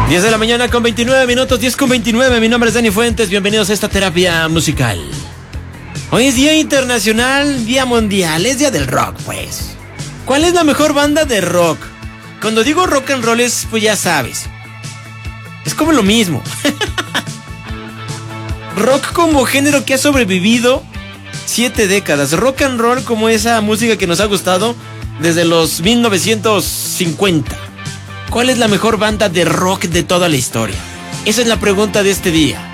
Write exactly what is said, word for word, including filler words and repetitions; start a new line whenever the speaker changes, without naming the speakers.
diez de la mañana con veintinueve minutos, diez con veintinueve. Mi nombre es Dani Fuentes, bienvenidos a esta terapia musical. Hoy es Día Internacional, Día Mundial, es Día del Rock, pues. ¿Cuál es la mejor banda de rock? Cuando digo rock and roll es, pues ya sabes, es como lo mismo. Rock como género que ha sobrevivido siete décadas. Rock and roll como esa música que nos ha gustado desde los mil novecientos cincuenta. ¿Cuál es la mejor banda de rock de toda la historia? Esa es la pregunta de este día.